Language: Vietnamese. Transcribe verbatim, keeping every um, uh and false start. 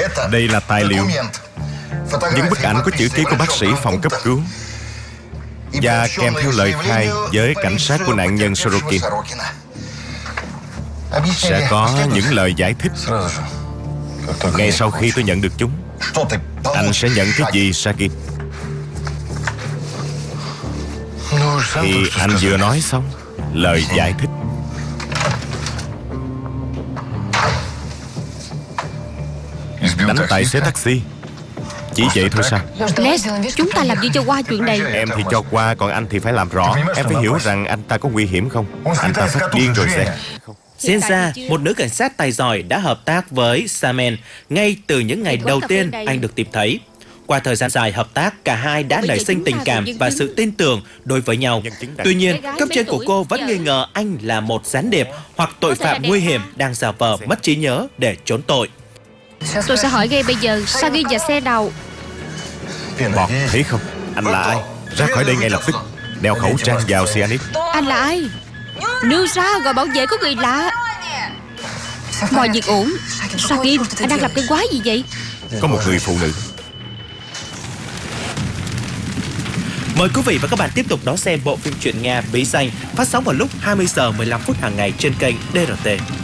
Đây là tài liệu, những bức ảnh có chữ ký của bác sĩ phòng cấp cứu và kèm theo lời khai với cảnh sát của nạn nhân Sorokin. Sẽ có những lời giải thích. Ngay sau khi tôi nhận được chúng, anh sẽ nhận cái gì, Sakin? Thì anh vừa nói xong lời giải thích. Đánh tài xế taxi. Chỉ vậy thôi sao? Les, chúng ta làm gì cho qua chuyện này? Em thì cho qua, còn anh thì phải làm rõ. Em phải hiểu rằng anh ta có nguy hiểm không. Anh ta phát điên rồi sẽ. Xem ra, một nữ cảnh sát tài giỏi đã hợp tác với Samen ngay từ những ngày đầu tiên anh được tìm thấy. Qua thời gian dài hợp tác, cả hai đã nảy sinh tình cảm và sự tin tưởng đối với nhau. Tuy nhiên, cấp trên của cô vẫn nghi ngờ anh là một gián điệp hoặc tội phạm nguy hiểm đang giả vờ mất trí nhớ để trốn tội. Tôi sẽ hỏi ngay bây giờ, Sagi và xe đầu. Bọt, thấy không? Anh là ai? Ra khỏi đây ngay lập tức. Đeo khẩu trang vào cyanide. Anh là ai? Nêu ra, gọi bảo vệ có người lạ. Mọi việc ổn. Sagi, anh đang làm cái quái gì vậy? Có một người phụ nữ. Mời quý vị và các bạn tiếp tục đón xem bộ phim truyện Nga Bí Danh phát sóng vào lúc hai mươi giờ mười lăm phút hàng ngày trên kênh đê rờ tê.